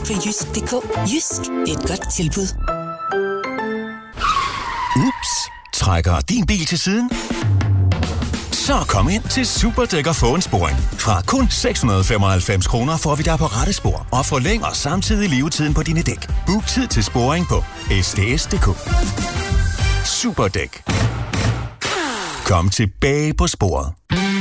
Også på jysk.dk. Jysk, det er et godt tilbud. Ups, trækker din bil til siden? Så kom ind til Superdæk og få en sporing. Fra kun 695 kroner får vi dig på rette spor og forlænger samtidig levetiden på dine dæk. Book tid til sporing på sds.dk. Superdæk. Kom tilbage på sporet.